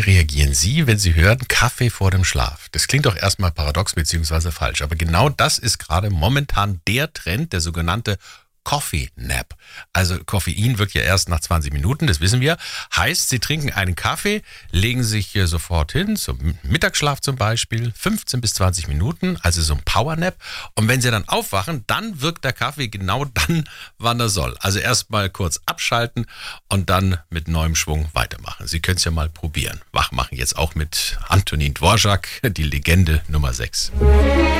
reagieren Sie, wenn Sie hören Kaffee vor dem Schlaf? Das klingt doch erstmal paradox bzw. falsch, aber genau das ist gerade momentan der Trend, der sogenannte Coffee Nap. Also Koffein wirkt ja erst nach 20 Minuten, das wissen wir. Heißt, Sie trinken einen Kaffee, legen sich sofort hin, zum Mittagsschlaf zum Beispiel, 15 bis 20 Minuten, also so ein Power Nap. Und wenn Sie dann aufwachen, dann wirkt der Kaffee genau dann, wann er soll. Also erstmal kurz abschalten und dann mit neuem Schwung weitermachen. Sie können es ja mal probieren. Wachmachen jetzt auch mit Antonin Dvorak, die Legende Nummer 6.